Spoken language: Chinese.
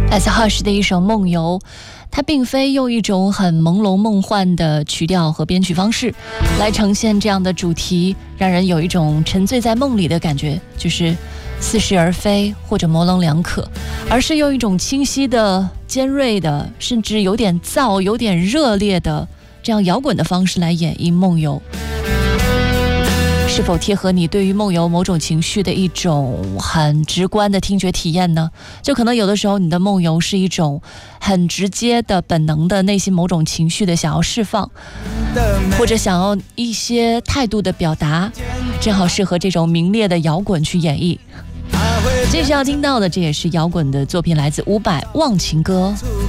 来自Hush的一首《梦游》，它并非用一种很朦胧梦幻的曲调和编曲方式来呈现这样的主题，让人有一种沉醉在梦里的感觉，就是似是而非或者模棱两可，而是用一种清晰的、尖锐的，甚至有点燥、有点热烈的这样摇滚的方式来演绎《梦游》。是否贴合你对于梦游某种情绪的一种很直观的听觉体验呢？就可能有的时候你的梦游是一种很直接的本能的内心某种情绪的想要释放，或者想要一些态度的表达，正好适合这种明烈的摇滚去演绎。接着要听到的这也是摇滚的作品，来自伍佰《忘情歌》。